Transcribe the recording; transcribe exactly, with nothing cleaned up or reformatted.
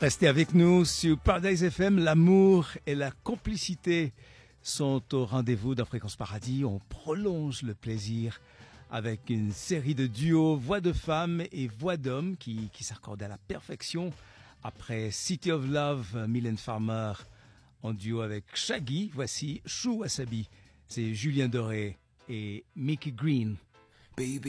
Restez avec nous sur Paradise F M. L'amour et la complicité sont au rendez-vous dans Fréquence Paradis. On prolonge le plaisir avec une série de duos, voix de femmes et voix d'hommes qui, qui s'accordent à la perfection. Après City of Love, Mylène Farmer en duo avec Shaggy. Voici Chou Wasabi. C'est Julien Doré et Mickey Green. Baby.